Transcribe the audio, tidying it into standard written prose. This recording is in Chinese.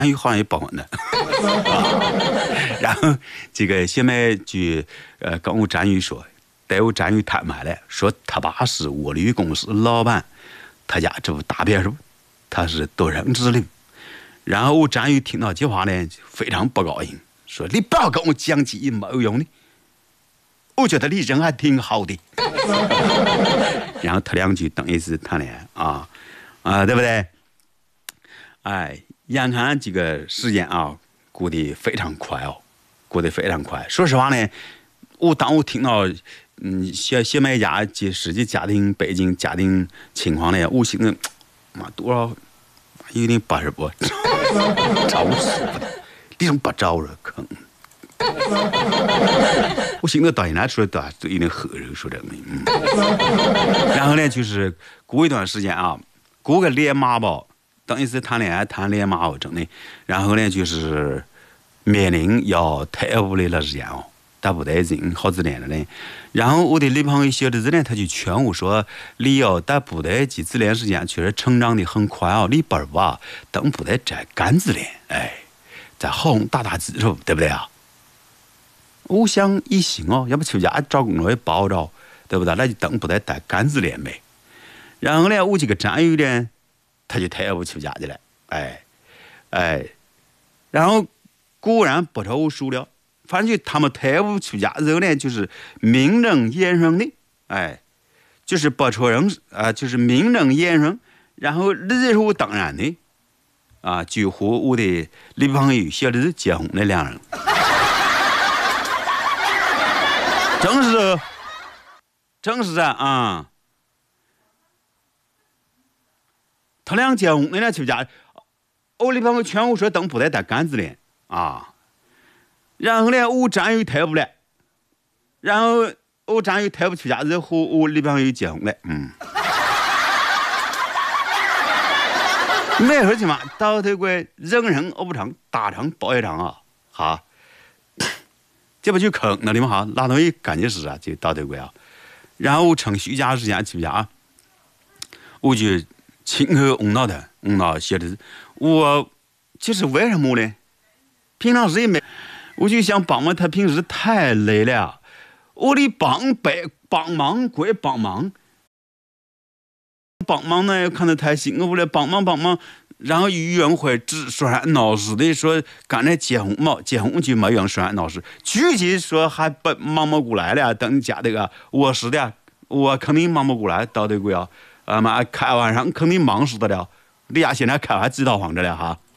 好像也不稳的。然后这个小妹就跟我战友说，带我战友摊牌了，说他爸是物流公司老板，他家这不大别墅，他是独生子女。然后我战友听到这话呢，非常不高兴，说你不要跟我讲这没有用的，我觉得你人还挺好的。然后他俩就等于是谈恋爱对不对？哎，眼看这个时间过得非常快过得非常快。说实话呢，当我听到小买家这实际家庭背景、家庭情况呢，我心里妈多少有点不是不着实的，这种不着了坑。我现在到现在说都有点喝肉，说真的。然后呢，就是过一段时间过个2码吧，等于是谈恋爱谈2码真的。然后呢，就是面临要退伍的那时间到部队已经好几年了呢。然后我的女朋友小侄子呢，他就劝我说：“你要到部队这几年时间确实成长的很快你不如等部队摘杆子练，在后打基础，对不对啊？”我想也行要不出家找工作也包着，对不对？那就等部队带杆子练呗。然后呢，我这个战友呢，他就退伍出家去了，然后果然不出我所料，反正就他们退伍出家之后呢，就是名正言顺的，就是不出人就是名正言顺，然后理所当然的就和我的女朋友小侄子结婚了2人。正是他俩结婚那俩出家，我女朋友劝我说等部队带杆子练然后呢，我战友退伍了，然后我战友退伍出家之后和我女朋友结婚了，没事情嘛，倒退鬼人人我不成，大成包一场哈。这不就坑了你们哈？那东西干件事就倒退鬼然后我趁休假时间去家，我就亲口问到他，问到小侄子，我其实为什么呢？平常时也没，我就想帮忙他，平时太累了，我的帮忙归帮忙呢看得太辛苦了，帮忙。然后委员会只说闹事的说，刚才结婚就没用说闹事，具体说还不忙不过来了。等家这个我是的，我肯定忙不过来，到底贵开玩笑肯定忙死的了。你现在开还知道慌着了哈。